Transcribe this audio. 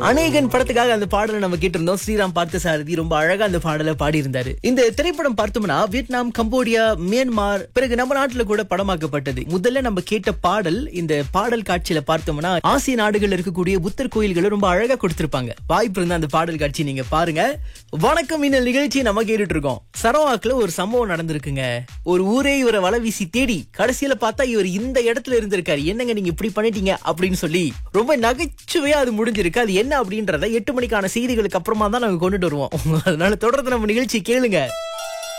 அநேகன் படத்துக்காக அந்த பாடலை நம்ம கேட்டிருந்தோம். ஸ்ரீராம் பார்த்தசாரதி ரொம்ப அழகா அந்த பாடலை பாடியிருந்தாரு. இந்த திரைப்படம் பார்த்தோம்னா வியட்நாம், கம்போடியா, மியான்மர், பிறகு நம்ம நாட்டுல கூட படமாக்கப்பட்டது. முதல்ல நம்ம கேட்ட பாடல், இந்த பாடல் காட்சியில பார்த்தோம்னா ஆசிய நாடுகள் இருக்கக்கூடிய புத்தர் கோயில்களை ரொம்ப அழகா கொடுத்திருப்பாங்க. வாய்ப்பு இருந்தா அந்த பாடல் காட்சி நீங்க பாருங்க. வணக்கம், இந்த நிகழ்ச்சியை நம்ம கேட்டுட்டு இருக்கோம். சரவாக்ல ஒரு சம்பவம் நடந்திருக்குங்க. ஒரு ஊரே இவரை வலை வீசி தேடி கடைசியில பார்த்தா இவர் இந்த இடத்துல இருந்திருக்காரு. என்னங்க நீங்க இப்படி பண்ணிட்டீங்க அப்படின்னு சொல்லி ரொம்ப நகைச்சுவையா அது முடிஞ்சிருக்கு. அது என்ன அப்படின்றத 8 மணிக்கான செய்திகளுக்கு அப்புறமா தான் நாங்க கொண்டுட்டு வருவோம். அதனால தொடர்ந்து நம்ம நிகழ்ச்சி கேளுங்க.